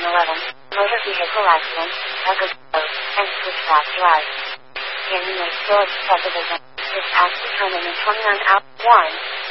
11, motor vehicle accident, Echo Road, and Switchback Drive. In New Village subdivision, dispatch determined in 29 hours. 1.